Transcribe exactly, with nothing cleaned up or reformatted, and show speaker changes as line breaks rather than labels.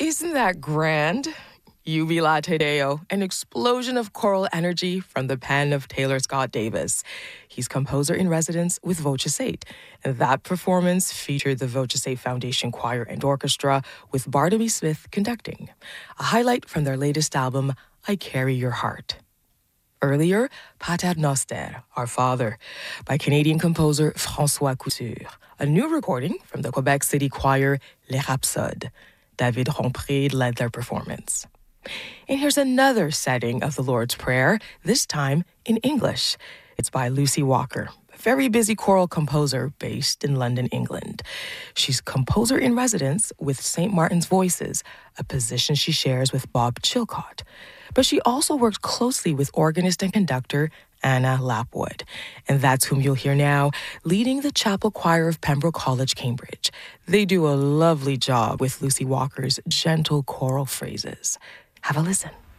Isn't that grand? Uvula Te Deo, an explosion of choral energy from the pen of Taylor Scott Davis. He's composer in residence with Voce eight, and that performance featured the Voce eight Foundation Choir and Orchestra with Barnaby Smith conducting. A highlight from their latest album, I Carry Your Heart. Earlier, Pater Noster, Our Father, by Canadian composer François Couture, a new recording from the Quebec City Choir Les Rhapsodes. David Rompré led their performance. And here's another setting of the Lord's Prayer, this time in English. It's by Lucy Walker, a very busy choral composer based in London, England. She's composer in residence with Saint Martin's Voices, a position she shares with Bob Chilcott. But she also works closely with organist and conductor Anna Lapwood. And that's whom you'll hear now, leading the chapel choir of Pembroke College, Cambridge. They do a lovely job with Lucy Walker's gentle choral phrases. Have a listen.